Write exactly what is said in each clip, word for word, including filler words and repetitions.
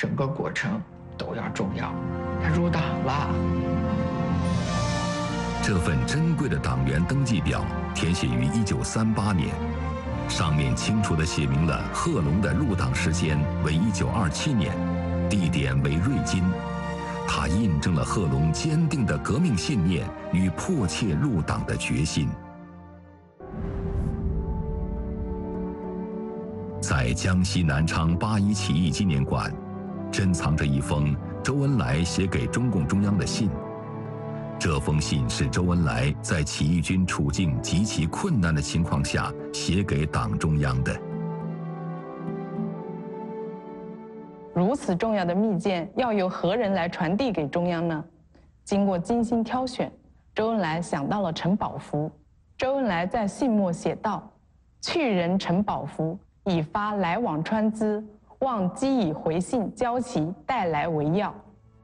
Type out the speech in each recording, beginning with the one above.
整个过程都要重要。他入党了。 这份珍贵的党员登记表填写于一九三八年，上面清楚地写明了贺龙的入党时间为一九二七年，地点为瑞金。它印证了贺龙坚定的革命信念与迫切入党的决心。在江西南昌八一起义纪念馆，珍藏着一封周恩来写给中共中央的信。这封信是周恩来在起义军处境极其困难的情况下写给党中央的。 如此重要的密件，要由何人来传递给中央呢？经过精心挑选，周恩来想到了陈宝福。周恩来在信末写道：“去人陈宝福，已发来往川资，望机以回信交其带来为要。”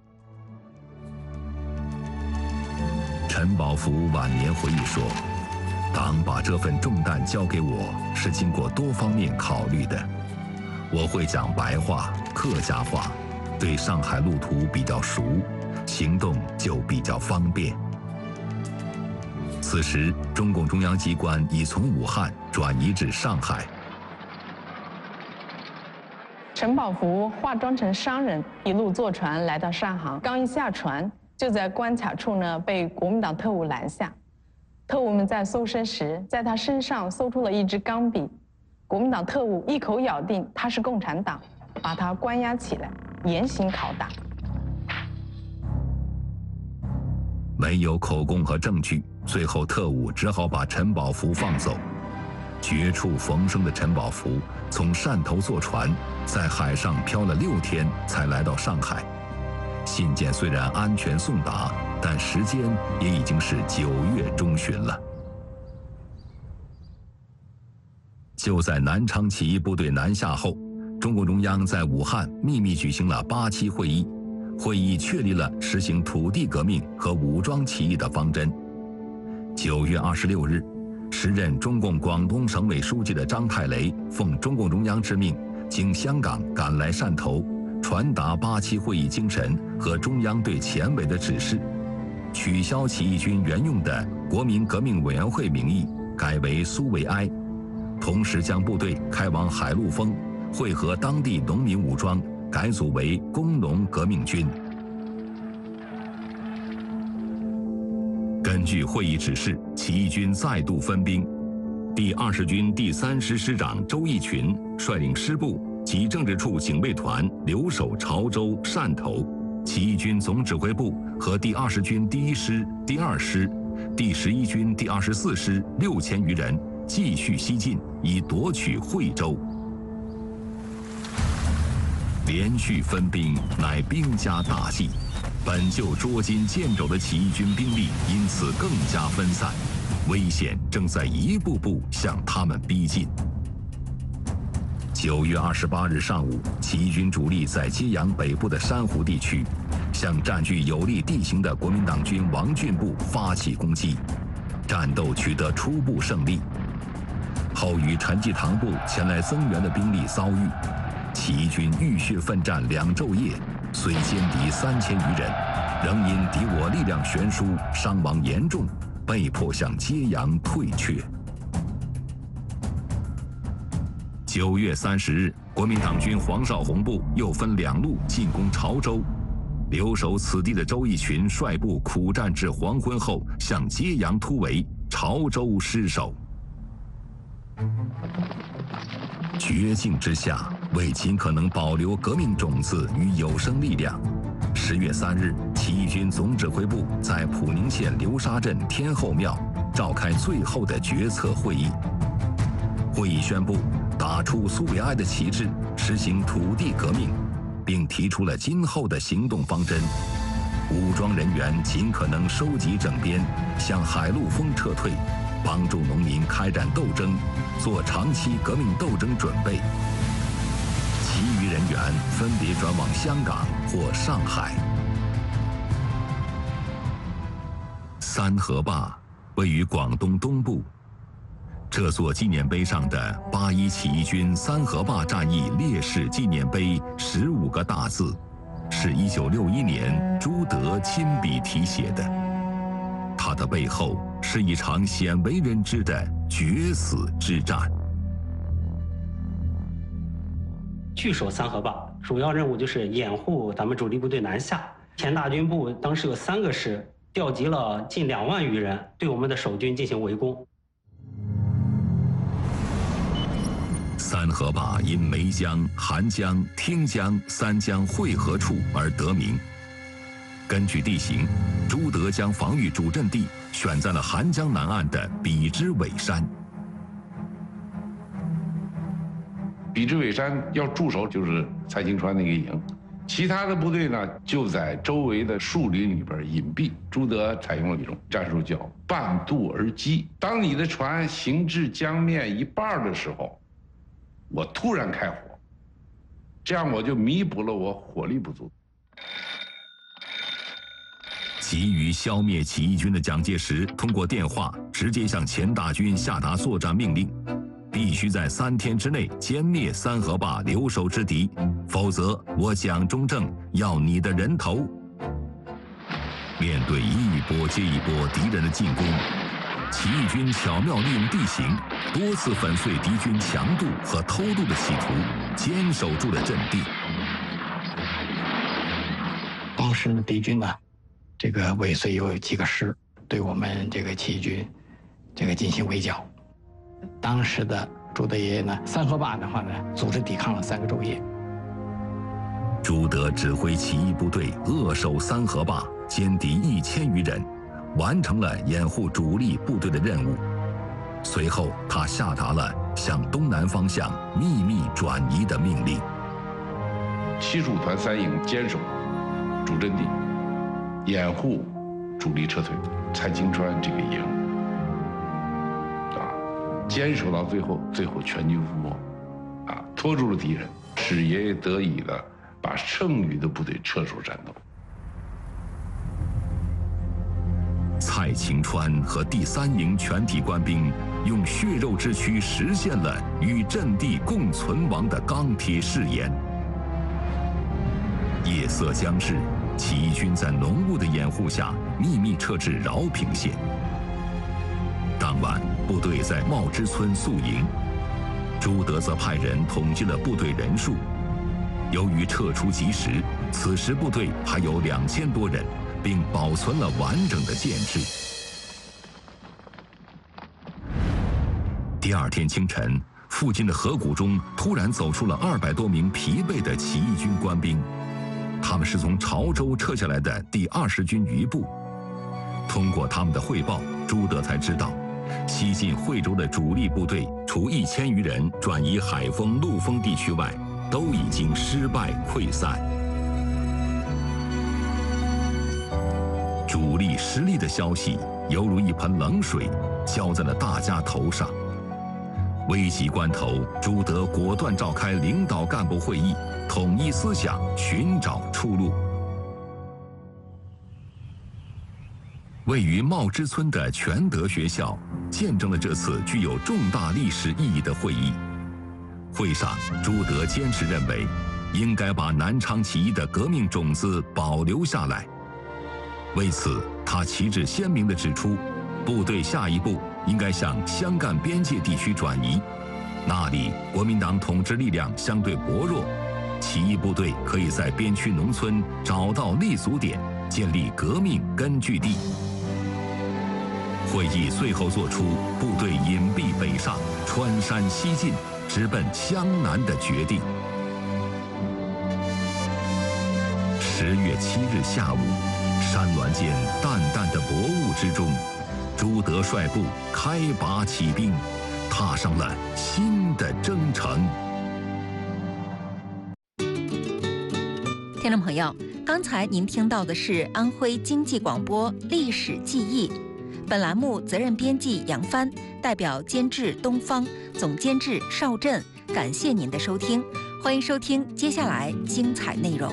陈宝福晚年回忆说：“党把这份重担交给我，是经过多方面考虑的。我会讲白话、客家话，对上海路途比较熟，行动就比较方便。”此时，中共中央机关已从武汉转移至上海。 陈宝福化妆成商人，一路坐船来到上海。刚一下船，就在关卡处呢被国民党特务拦下。特务们在搜身时，在他身上搜出了一支钢笔。国民党特务一口咬定他是共产党，把他关押起来，严刑拷打。 没有口供和证据，最后特务只好把陈宝福放走。绝处逢生的陈宝福从汕头坐船，在海上漂了六天，才来到上海。信件虽然安全送达，但时间也已经是九月中旬了。就在南昌起义部队南下后，中共中央在武汉秘密举行了八七会议，会议确立了实行土地革命和武装起义的方针。九月二十六日，时任中共广东省委书记的张太雷奉中共中央之命，经香港赶来汕头，传达八七会议精神和中央对前委的指示，取消起义军原用的国民革命委员会名义，改为苏维埃，同时将部队开往海陆丰，会合当地农民武装，改组为工农革命军。根据会议指示，起义军再度分兵，第二十军第三师师长周逸群率领师部及政治处警卫团留守潮州、汕头，起义军总指挥部和第二十军第一师、第二师、第十一军第二十四师六千余人继续西进，以夺取惠州。连续分兵乃兵家大忌，本就捉襟见肘的起义军兵力因此更加分散，危险正在一步步向他们逼近。九月二十八日上午，起义军主力在揭阳北部的珊瑚地区，向占据有利地形的国民党军王俊部发起攻击，战斗取得初步胜利。后与陈济棠部前来增援的兵力遭遇，起义军浴血奋战两昼夜，虽歼敌三千余人，仍因敌我力量悬殊，伤亡严重，被迫向揭阳退却。九月三十日，国民党军黄绍竑部又分两路进攻潮州，留守此地的周逸群率部苦战至黄昏后，向揭阳突围，潮州失守。绝境之下，为尽可能保留革命种子与有生力量，十月三日，起义军总指挥部在普宁县流沙镇天后庙召开最后的决策会议。会议宣布打出苏维埃的旗帜，实行土地革命，并提出了今后的行动方针：武装人员尽可能收集整编，向海陆丰撤退，帮助农民开展斗争，做长期革命斗争准备。其余人员分别转往香港或上海。三河坝位于广东东部， 这座纪念碑上的八一起义军三河坝战役烈士纪念碑十五个大字，是一九六一年朱德亲笔题写的。它的背后是一场鲜为人知的决死之战。 据守三河坝，主要任务就是掩护咱们主力部队南下。前大军部当时有三个师，调集了近两万余人，对我们的守军进行围攻。 三河坝因梅江、韩江、汀江三江汇合处而得名。根据地形，朱德将防御主阵地选在了韩江南岸的比之尾山。 比之尾山要驻守就是蔡清川那个营，其他的部队呢就在周围的树林里边隐蔽。朱德采用了一种战术叫半渡而击，当你的船行至江面一半的时候，我突然开火，这样我就弥补了我火力不足。 急于消灭起义军的蒋介石通过电话直接向前大军下达作战命令，必须在三天之内歼灭三河坝留守之敌，否则我蒋中正要你的人头。面对一波接一波敌人的进攻，起义军巧妙利用地形，多次粉碎敌军强渡和偷渡的企图，坚守住了阵地。 当时呢，敌军呢，这个尾随有几个师对我们这个起义军这个进行围剿。当时的朱德爷爷呢，三河坝的话呢，组织抵抗了三个昼夜。 朱德指挥起义部队扼守三河坝，歼敌一千余人，完成了掩护主力部队的任务。随后，他下达了向东南方向秘密转移的命令。 七十五团三营坚守主阵地，掩护主力撤退。蔡清川这个营啊，坚守到最后，最后全军覆没，啊，拖住了敌人，使爷爷得以的把剩余的部队撤出战斗。 蔡清川和第三营全体官兵用血肉之躯实现了与阵地共存亡的钢铁誓言。夜色将至，起义军在浓雾的掩护下秘密撤至饶平县。当晚，部队在茂芝村宿营，朱德则派人统计了部队人数。由于撤出及时，此时部队还有两千多人，并保存了完整的建制。第二天清晨，附近的河谷中突然走出了二百多名疲惫的起义军官兵，他们是从潮州撤下来的第二十军余部。通过他们的汇报，朱德才知道，西进惠州的主力部队除一千余人转移海丰、陆丰地区外，都已经失败溃散。主力失利的消息犹如一盆冷水浇在了大家头上。危急关头，朱德果断召开领导干部会议，统一思想，寻找出路。位于茂芝村的全德学校见证了这次具有重大历史意义的会议。会上，朱德坚持认为，应该把南昌起义的革命种子保留下来。为此，他旗帜鲜明地指出，部队下一步应该向湘赣边界地区转移，那里国民党统治力量相对薄弱，起义部队可以在边区农村找到立足点，建立革命根据地。会议最后作出部队隐蔽北上，穿山西进，直奔湘南的决定。十月七日下午，山峦间淡淡的薄雾之中，朱德率部开拔起兵，踏上了新的征程。 听众朋友，刚才您听到的是安徽经济广播历史记忆，本栏目责任编辑杨帆，代表监制东方，总监制邵振，感谢您的收听，欢迎收听接下来精彩内容。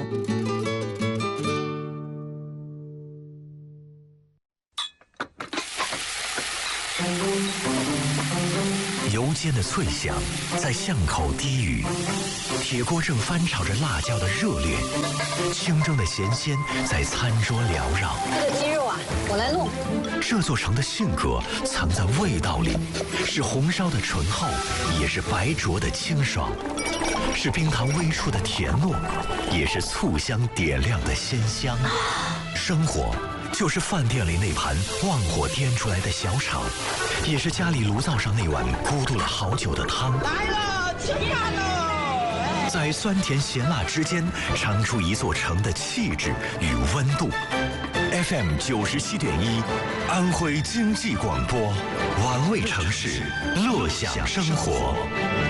间的脆响在巷口低语，铁锅正翻炒着辣椒的热烈，清蒸的咸鲜在餐桌缭绕。 这个鸡肉啊，我来弄。 这座城的性格藏在味道里，是红烧的醇厚，也是白灼的清爽，是冰糖微出的甜糯，也是醋香点亮的鲜香。生活就是饭店里那盘旺火颠出来的小炒，也是家里炉灶上那碗咕嘟了好久的汤。 来了，吃饭喽！ 在酸甜咸辣之间，尝出一座城的气质与温度。F M 九十七点一，安徽经济广播，玩味城市，乐享生活。